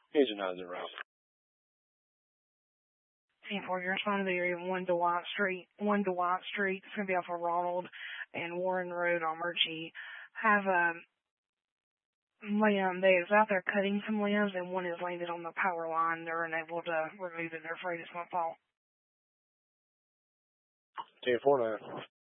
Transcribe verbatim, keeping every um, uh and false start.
Agent nine zero. ten four, you're responding to the area one DeWitt Street, one DeWitt Street. It's going to be off of Ronald and Warren Road on Murchie. Have a limb. They is out there cutting some limbs, and one has landed on the power line. They're unable to remove it. They're afraid it's going to fall. ten four nine.